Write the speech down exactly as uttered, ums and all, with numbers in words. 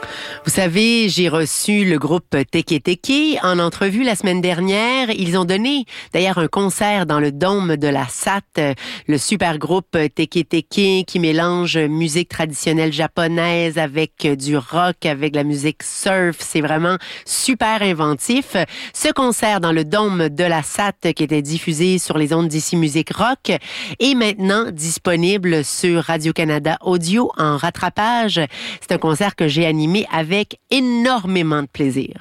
Vous savez, j'ai reçu le groupe Teke Teke en entrevue la semaine dernière. Ils ont donné d'ailleurs un concert dans le dôme de la S A T, le super groupe Teke Teke qui mélange musique traditionnelle japonaise avec du rock, avec la musique surf. C'est vraiment super inventif. Ce concert dans le dôme de la S A T qui était diffusé sur les ondes d'Ici Musique Rock est maintenant disponible sur Radio-Canada Audio en rattrapage. C'est un concert que j'ai animé avec énormément de plaisir.